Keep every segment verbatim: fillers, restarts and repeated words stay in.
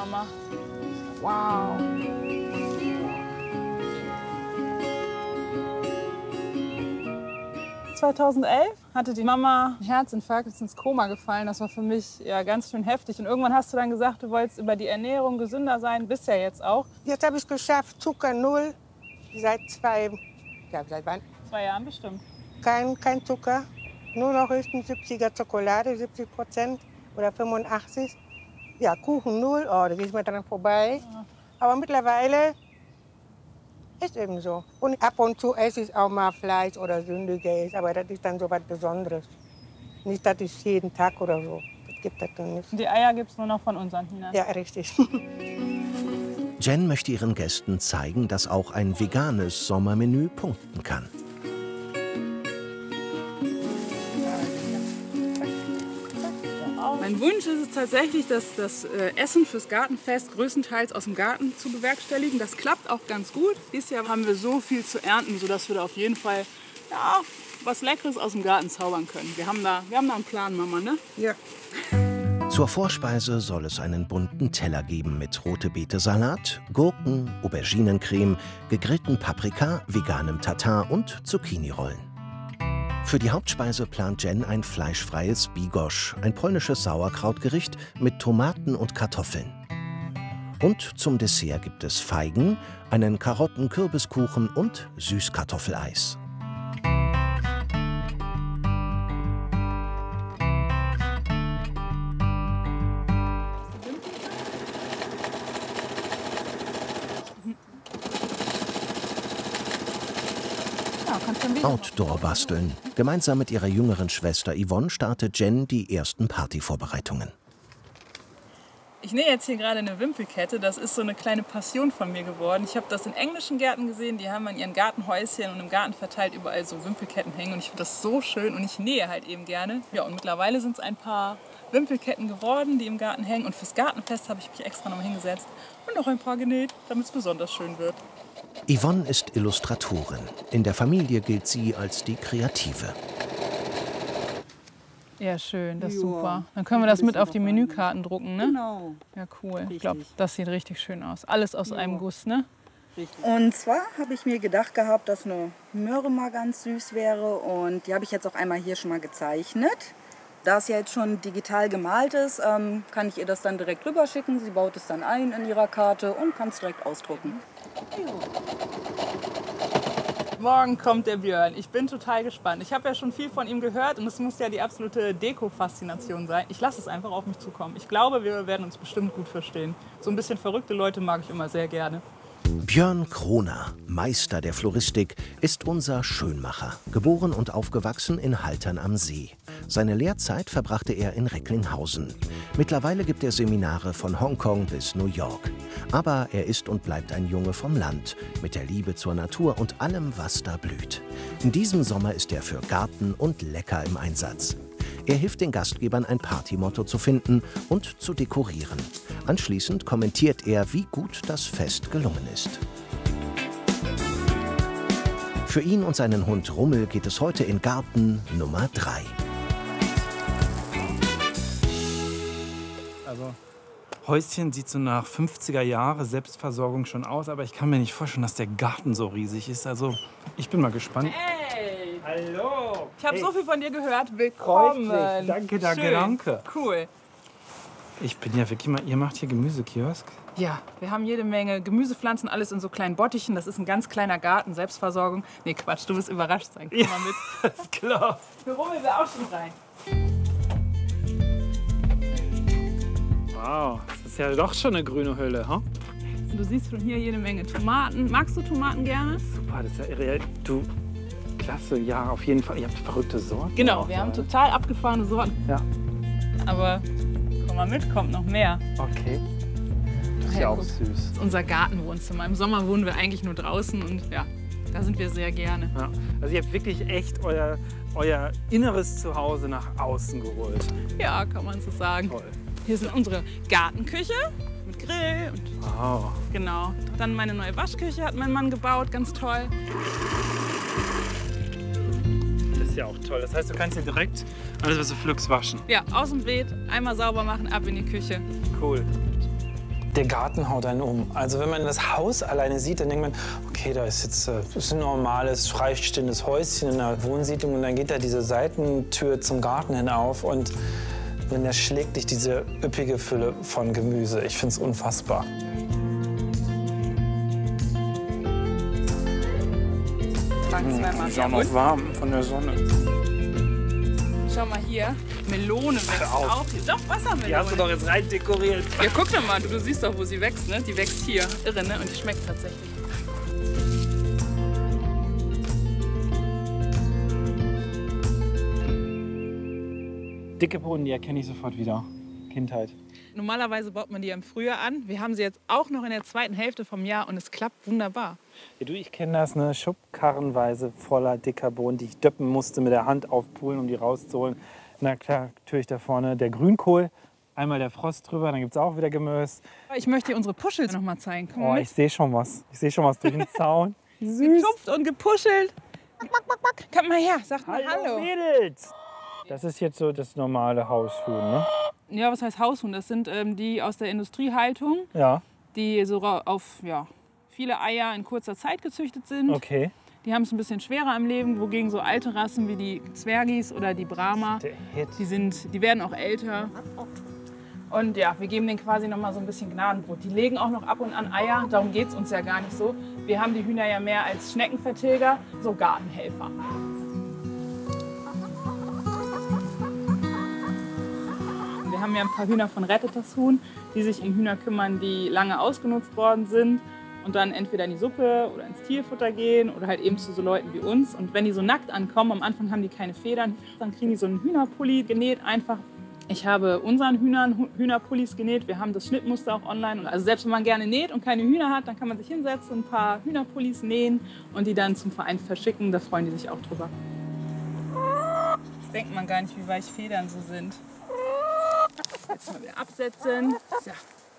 Mama. Wow. zweitausendelf hatte die Mama einen Herzinfarkt, ist ins Koma gefallen. Das war für mich ja ganz schön heftig. Und irgendwann hast du dann gesagt, du wolltest über die Ernährung gesünder sein. Bist ja jetzt auch. Jetzt habe ich es geschafft, Zucker null. Seit zwei, ja, seit wann? Zwei Jahren bestimmt. Kein, kein Zucker, nur noch höchstens siebziger Schokolade, siebzig Prozent oder fünfundachtzig. Ja, Kuchen null, oh, da geht mir dran vorbei. Ja. Aber mittlerweile ist eben so. Und ab und zu esse ich auch mal Fleisch oder Sündiges, aber das ist dann so was Besonderes. Nicht, dass ich jeden Tag oder so. Das gibt es dann nicht. Die Eier gibt es nur noch von uns, Tina. Ja, richtig. Jen möchte ihren Gästen zeigen, dass auch ein veganes Sommermenü punkten kann. Mein Wunsch ist es tatsächlich, dass das Essen fürs Gartenfest größtenteils aus dem Garten zu bewerkstelligen. Das klappt auch ganz gut. Dieses Jahr haben wir so viel zu ernten, sodass wir da auf jeden Fall ja, was Leckeres aus dem Garten zaubern können. Wir haben da, wir haben da einen Plan, Mama, ne? Ja. Zur Vorspeise soll es einen bunten Teller geben mit Rote-Beete-Salat, Gurken, Auberginencreme, gegrillten Paprika, veganem Tatar und Zucchini-Rollen. Für die Hauptspeise plant Jen ein fleischfreies Bigos, ein polnisches Sauerkrautgericht mit Tomaten und Kartoffeln. Und zum Dessert gibt es Feigen, einen Karotten-Kürbiskuchen und Süßkartoffeleis. Outdoor basteln. Gemeinsam mit ihrer jüngeren Schwester Yvonne startet Jen die ersten Partyvorbereitungen. Ich nähe jetzt hier gerade eine Wimpelkette. Das ist so eine kleine Passion von mir geworden. Ich habe das in englischen Gärten gesehen. Die haben an ihren Gartenhäuschen und im Garten verteilt überall so Wimpelketten hängen. Und ich finde das so schön und ich nähe halt eben gerne. Ja, und mittlerweile sind es ein paar Wimpelketten geworden, die im Garten hängen. Und fürs Gartenfest habe ich mich extra noch mal hingesetzt und noch ein paar genäht, damit es besonders schön wird. Yvonne ist Illustratorin. In der Familie gilt sie als die Kreative. Ja, schön, das ist super. Dann können wir das mit auf die Menükarten drucken, ne? Genau. Ja, cool. Ich glaube, das sieht richtig schön aus. Alles aus einem Guss, ne? Und zwar habe ich mir gedacht gehabt, dass eine Möhre mal ganz süß wäre. Und die habe ich jetzt auch einmal hier schon mal gezeichnet. Da es ja jetzt schon digital gemalt ist, ähm, kann ich ihr das dann direkt rüber schicken. Sie baut es dann ein in ihrer Karte und kann es direkt ausdrucken. Morgen kommt der Björn. Ich bin total gespannt. Ich habe ja schon viel von ihm gehört und es muss ja die absolute Deko-Faszination sein. Ich lasse es einfach auf mich zukommen. Ich glaube, wir werden uns bestimmt gut verstehen. So ein bisschen verrückte Leute mag ich immer sehr gerne. Björn Kroner, Meister der Floristik, ist unser Schönmacher. Geboren und aufgewachsen in Haltern am See. Seine Lehrzeit verbrachte er in Recklinghausen. Mittlerweile gibt er Seminare von Hongkong bis New York. Aber er ist und bleibt ein Junge vom Land, mit der Liebe zur Natur und allem, was da blüht. In diesem Sommer ist er für Garten und Lecker im Einsatz. Er hilft den Gastgebern, ein Partymotto zu finden und zu dekorieren. Anschließend kommentiert er, wie gut das Fest gelungen ist. Für ihn und seinen Hund Rummel geht es heute in Garten Nummer drei. Also, Häuschen sieht so nach fünfziger Jahre Selbstversorgung schon aus, aber ich kann mir nicht vorstellen, dass der Garten so riesig ist. Also, ich bin mal gespannt. Hey! Hallo! Ich habe hey. so viel von dir gehört. Willkommen! Danke, danke, Schön. danke. Cool. Ich bin ja wirklich mal, ihr macht hier Gemüsekiosk? Ja, wir haben jede Menge Gemüsepflanzen, alles in so kleinen Bottichen. Das ist ein ganz kleiner Garten, Selbstversorgung. Nee, Quatsch, du wirst überrascht sein. Komm ja, mal mit. Das ist klar. Für Rummel wir auch schon rein. Wow, das ist ja doch schon eine grüne Hülle, ha? Du siehst schon hier jede Menge Tomaten. Magst du Tomaten gerne? Super, das ist ja irre. Du, klasse, ja, auf jeden Fall. Ihr habt verrückte Sorten. Genau, wir haben total abgefahrene Sorten. Ja. Aber komm mal mit, kommt noch mehr. Okay. Das ist ja auch süß. Unser Gartenwohnzimmer. Im Sommer wohnen wir eigentlich nur draußen und ja, da sind wir sehr gerne. Ja. Also ihr habt wirklich echt euer, euer inneres Zuhause nach außen geholt. Ja, kann man so sagen. Toll. Hier sind unsere Gartenküche mit Grill und wow. Genau. Dann meine neue Waschküche hat mein Mann gebaut, ganz toll. Das ist ja auch toll. Das heißt, du kannst hier direkt alles, was du pflückst, waschen. Ja, aus dem Beet, einmal sauber machen, ab in die Küche. Cool. Der Garten haut einen um. Also wenn man das Haus alleine sieht, dann denkt man, okay, da ist jetzt das ist ein normales, freistehendes Häuschen in einer Wohnsiedlung und dann geht da diese Seitentür zum Garten hin auf und dann erschlägt dich diese üppige Fülle von Gemüse. Ich finde es unfassbar. Mmh, ist auch noch warm von der Sonne. Schau mal hier, Melone wächst auch hier. Doch, Wassermelone. Die hast du doch jetzt rein dekoriert. Ja, guck doch mal, du, du siehst doch, wo sie wächst, ne? Die wächst hier. Irre, ne? Und die schmeckt tatsächlich. Dicke Bohnen, die erkenne ich sofort wieder. Kindheit. Normalerweise baut man die im Frühjahr an. Wir haben sie jetzt auch noch in der zweiten Hälfte vom Jahr und es klappt wunderbar. Ja, du, ich kenne das, ne? Schubkarrenweise voller dicker Bohnen, die ich döppen musste, mit der Hand aufpulen, um die rauszuholen. Na klar, natürlich da vorne der Grünkohl, einmal der Frost drüber, dann gibt es auch wieder Gemüse. Ich möchte dir unsere Puschels noch mal zeigen. Komm Oh, mit. ich sehe schon was. Ich sehe schon was durch den Zaun. Süß. Getupft und gepuschelt. Komm mal her, sag mal Hallo, Hallo. Mädels! Das ist jetzt so das normale Haushuhn, ne? Ja, was heißt Haushuhn? Das sind ähm, die aus der Industriehaltung, Ja, die so ra- auf ja, viele Eier in kurzer Zeit gezüchtet sind. okay. Die haben es ein bisschen schwerer im Leben, wogegen so alte Rassen wie die Zwergis oder die Brahma, Der Hit. die, sind, die werden auch älter. Und ja, wir geben denen quasi noch mal so ein bisschen Gnadenbrot. Die legen auch noch ab und an Eier, darum geht es uns ja gar nicht so. Wir haben die Hühner ja mehr als Schneckenvertilger, so Gartenhelfer. Wir haben ja ein paar Hühner von Rettet das Huhn, die sich um Hühner kümmern, die lange ausgenutzt worden sind und dann entweder in die Suppe oder ins Tierfutter gehen oder halt eben zu so Leuten wie uns. Und wenn die so nackt ankommen, am Anfang haben die keine Federn, dann kriegen die so einen Hühnerpulli genäht einfach. Ich habe unseren Hühnern Hühnerpullis genäht. Wir haben das Schnittmuster auch online. Also selbst wenn man gerne näht und keine Hühner hat, dann kann man sich hinsetzen, ein paar Hühnerpullis nähen und die dann zum Verein verschicken. Da freuen die sich auch drüber. Das denkt man gar nicht, wie weich Federn so sind. Jetzt mal wieder absetzen. So.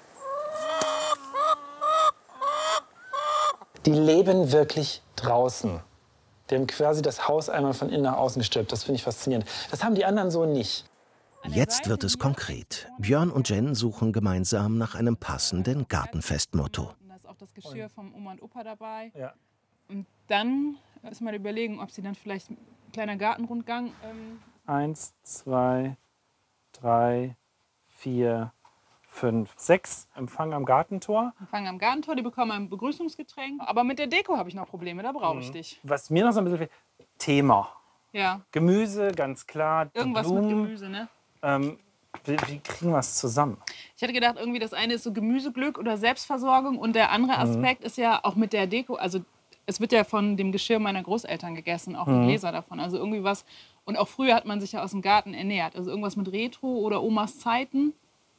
Die leben wirklich draußen. Die haben quasi das Haus einmal von innen nach außen gestülpt. Das finde ich faszinierend. Das haben die anderen so nicht. Jetzt wird es konkret. Björn und Jen suchen gemeinsam nach einem passenden Gartenfestmotto. Da ist auch das Geschirr vom Oma und Opa dabei. Ja. Und dann ist mal die Überlegung, ob sie dann vielleicht ein kleiner Gartenrundgang. Ähm Eins, zwei, drei, vier, fünf, sechs. Empfang am Gartentor. Fangen am Gartentor, die bekommen ein Begrüßungsgetränk. Aber mit der Deko habe ich noch Probleme, da brauche ich dich. Was mir noch so ein bisschen fehlt, Thema. Ja, Gemüse, ganz klar. Die irgendwas Blumen. mit Gemüse, ne? Ähm, wie, wie kriegen wir es zusammen? Ich hätte gedacht, irgendwie das eine ist so Gemüseglück oder Selbstversorgung und der andere Aspekt ist ja auch mit der Deko, also es wird ja von dem Geschirr meiner Großeltern gegessen, auch die Gläser davon, also irgendwie was. Und auch früher hat man sich ja aus dem Garten ernährt, also irgendwas mit Retro oder Omas Zeiten.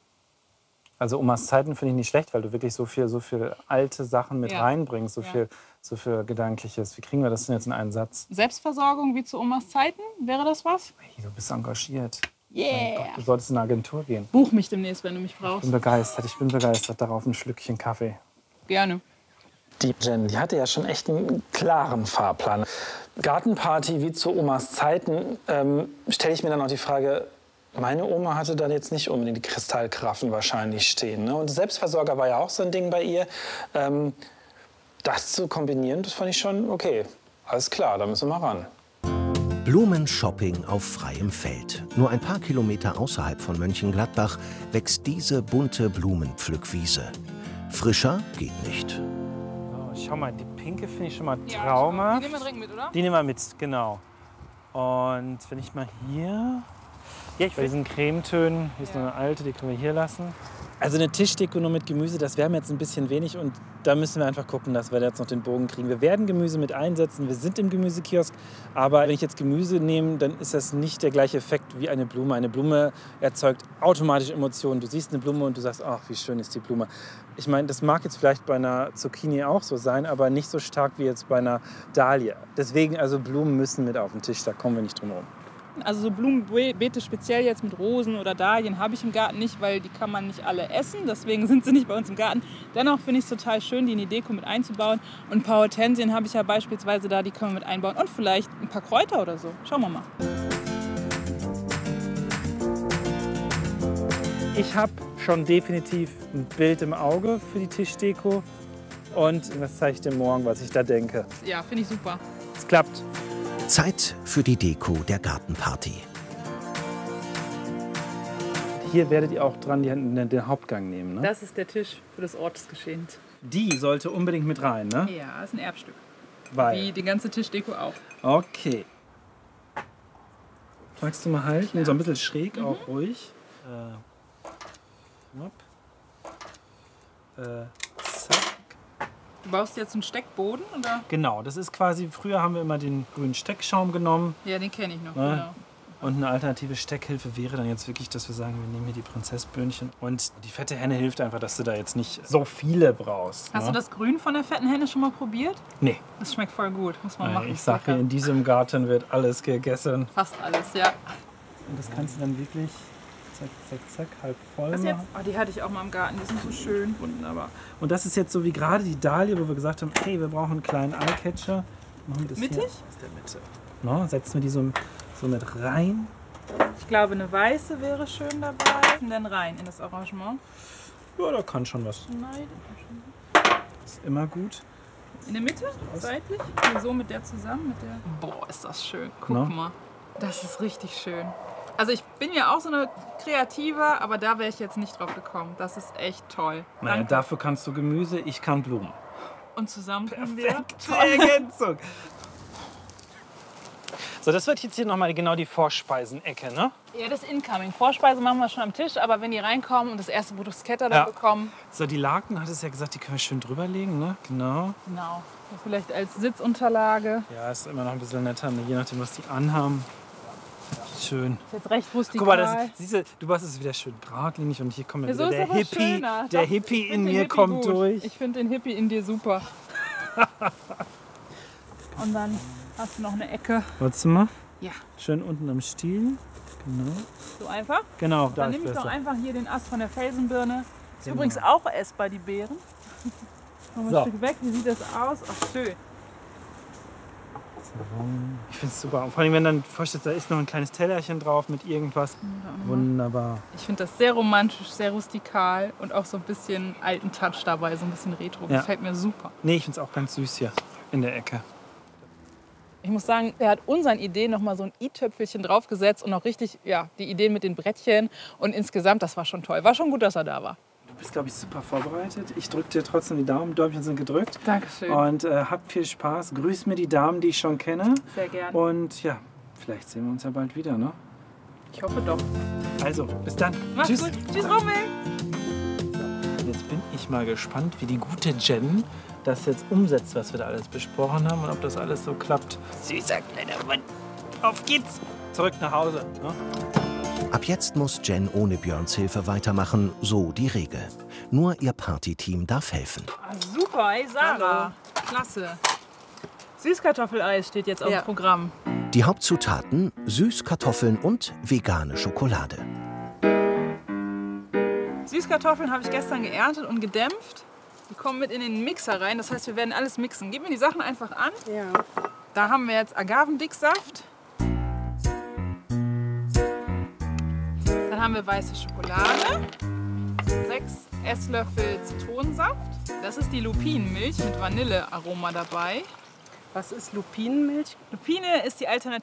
Also Omas Zeiten finde ich nicht schlecht, weil du wirklich so viel, so viel alte Sachen mit Ja. reinbringst, so, Ja. viel, so viel Gedankliches. Wie kriegen wir das denn jetzt in einen Satz? Selbstversorgung wie zu Omas Zeiten, wäre das was? Hey, du bist engagiert. Yeah! Du solltest in eine Agentur gehen. Buch mich demnächst, wenn du mich Ich brauchst. bin begeistert, ich bin begeistert. Darauf ein Schlückchen Kaffee. Gerne. Die Jen, die hatte ja schon echt einen klaren Fahrplan. Gartenparty wie zu Omas Zeiten, ähm, stelle ich mir dann auch die Frage, meine Oma hatte da jetzt nicht unbedingt die Kristallkraffen wahrscheinlich stehen. Ne? Und Selbstversorger war ja auch so ein Ding bei ihr. Ähm, das zu kombinieren, das fand ich schon okay. Alles klar, da müssen wir ran. Blumenshopping auf freiem Feld. Nur ein paar Kilometer außerhalb von Mönchengladbach wächst diese bunte Blumenpflückwiese. Frischer geht nicht. Oh, schau mal, die pinke finde ich schon mal Ja, traumhaft. die nehmen wir dringend mit, oder? Die nehmen wir mit, genau. Und wenn ich mal hier... Ja, ich bei diesen Cremetönen, hier ist noch eine alte, die können wir hier lassen. Also eine Tischdeko nur mit Gemüse, das wäre mir jetzt ein bisschen wenig und da müssen wir einfach gucken, dass wir jetzt noch den Bogen kriegen. Wir werden Gemüse mit einsetzen, wir sind im Gemüsekiosk, aber wenn ich jetzt Gemüse nehme, dann ist das nicht der gleiche Effekt wie eine Blume. Eine Blume erzeugt automatisch Emotionen. Du siehst eine Blume und du sagst, ach, wie schön ist die Blume. Ich meine, das mag jetzt vielleicht bei einer Zucchini auch so sein, aber nicht so stark wie jetzt bei einer Dahlie. Deswegen, also Blumen müssen mit auf den Tisch, da kommen wir nicht drum herum. Also so Blumenbeete speziell jetzt mit Rosen oder Dahlien habe ich im Garten nicht, weil die kann man nicht alle essen. Deswegen sind sie nicht bei uns im Garten. Dennoch finde ich es total schön, die in die Deko mit einzubauen. Und ein paar Hortensien habe ich ja beispielsweise da, die können wir mit einbauen. Und vielleicht ein paar Kräuter oder so. Schauen wir mal. Ich habe schon definitiv ein Bild im Auge für die Tischdeko. Und das zeige ich dir morgen, was ich da denke. Ja, finde ich super. Es klappt. Zeit für die Deko der Gartenparty. Hier werdet ihr auch dran den, den Hauptgang nehmen, ne? Das ist der Tisch für das Ortsgeschehen. Die sollte unbedingt mit rein, ne? Ja, ist ein Erbstück. Weil. Wie die ganze Tischdeko auch. Okay. Magst du mal halten? Klar. So ein bisschen schräg, Mhm. auch ruhig. Äh, hopp. äh, zack. Du baust jetzt einen Steckboden, oder? Genau, das ist quasi, früher haben wir immer den grünen Steckschaum genommen. Ja, den kenne ich noch, Ne? genau. Und eine alternative Steckhilfe wäre dann jetzt wirklich, dass wir sagen, wir nehmen hier die Prinzessböhnchen. Und die fette Henne hilft einfach, dass du da jetzt nicht so viele brauchst. Hast ne? du das Grün von der fetten Henne schon mal probiert? Nee. Das schmeckt voll gut, muss man machen. Ich sag dir, in diesem Garten wird alles gegessen. Fast alles, ja. Und das kannst du dann wirklich zack, zack, zack, halb voll Was jetzt? machen. Oh, die hatte ich auch mal im Garten, die sind so schön, wunderbar. Und das ist jetzt so wie gerade die Dahlie, wo wir gesagt haben, hey, wir brauchen einen kleinen Eyecatcher. Machen wir das Mittig? hier aus der Mitte. No, setzen wir die so, so mit rein. Ich glaube, eine weiße wäre schön dabei. Und dann rein in das Arrangement. Ja, da kann schon was. Schneiden. Ist immer gut. In der Mitte, seitlich. Hier so mit der zusammen. Mit der. Boah, ist das schön. Guck No. mal. Das ist richtig schön. Also ich bin ja auch so eine Kreative, aber da wäre ich jetzt nicht drauf gekommen. Das ist echt toll. Naja, Danke. dafür kannst du Gemüse, ich kann Blumen. Und zusammen tun wir. Perfekte Ergänzung. So, das wird jetzt hier nochmal genau die Vorspeisenecke, ne? Ja, das Incoming. Vorspeise machen wir schon am Tisch, aber wenn die reinkommen und das erste Bruschetta dann Ja. bekommen, So, die Laken, hattest du ja gesagt, die können wir schön drüberlegen, ne? Genau. genau. Vielleicht als Sitzunterlage. Ja, ist immer noch ein bisschen netter, ne? Je nachdem, was die anhaben. Schön. Ist jetzt recht rustikal. Guck mal, das, siehst du, du machst es wieder schön geradlinig und hier kommt Ja, wieder so ist der aber Hippie, schöner. der Doch, Hippie ich in find den mir Hippie kommt gut. durch. Ich finde den Hippie in dir super. Und dann hast du noch eine Ecke. Wolltest du mal? Ja. Schön unten am Stiel. Genau. So einfach. Genau, da Dann ist nehme ich doch besser. einfach hier den Ast von der Felsenbirne. Ist Genau. übrigens auch essbar, die Beeren. Noch So. ein Stück weg. Wie sieht das aus? Ach, schön. Ich finde es super. Und vor allem, wenn dann vorstellst, da ist noch ein kleines Tellerchen drauf mit irgendwas. Wunderbar. Ich finde das sehr romantisch, sehr rustikal und auch so ein bisschen alten Touch dabei, so ein bisschen retro. Ja. Gefällt mir super. Nee, ich finde es auch ganz süß hier in der Ecke. Ich muss sagen, er hat unseren Ideen noch mal so ein i-Töpfelchen draufgesetzt und auch richtig, ja, die Ideen mit den Brettchen. Und insgesamt, das war schon toll. War schon gut, dass er da war. Du bist, glaube ich, super vorbereitet. Ich drücke dir trotzdem die Daumen. Däumchen sind gedrückt. Dankeschön. Und äh, habt viel Spaß. Grüß mir die Damen, die ich schon kenne. Sehr gerne. Und ja, vielleicht sehen wir uns ja bald wieder, ne? Ich hoffe doch. Also, bis dann. Mach's Tschüss. gut. Tschüss, Rommel. Jetzt bin ich mal gespannt, wie die gute Jen das jetzt umsetzt, was wir da alles besprochen haben und ob das alles so klappt. Süßer kleiner Mann. Auf geht's. Zurück nach Hause. Ne? Ab jetzt muss Jen ohne Björns Hilfe weitermachen, so die Regel. Nur ihr Partyteam darf helfen. Ah, super, hey Sarah. Klasse. Süßkartoffeleis steht jetzt auf Ja. dem Programm. Die Hauptzutaten: Süßkartoffeln und vegane Schokolade. Süßkartoffeln habe ich gestern geerntet und gedämpft. Die kommen mit in den Mixer rein, das heißt, wir werden alles mixen. Gib mir die Sachen einfach an. Ja. Da haben wir jetzt Agavendicksaft. Dann haben wir weiße Schokolade. Sechs Esslöffel Zitronensaft. Das ist die Lupinenmilch mit Vanillearoma dabei. Was ist Lupinenmilch? Lupine ist die Alternative